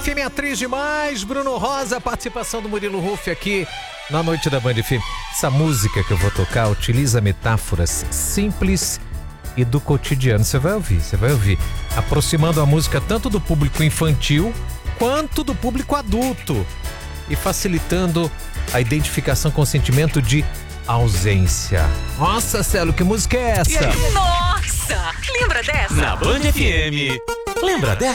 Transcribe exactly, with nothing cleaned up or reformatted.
F M, atriz demais, Bruno Rosa, participação do Murilo Huff aqui na Noite da Band F M. Essa música que eu vou tocar utiliza metáforas simples e do cotidiano. Você vai ouvir, você vai ouvir. Aproximando a música tanto do público infantil quanto do público adulto e facilitando a identificação com o sentimento de ausência. Nossa, Celo, que música é essa? Nossa, lembra dessa? Na Band F M, lembra dessa?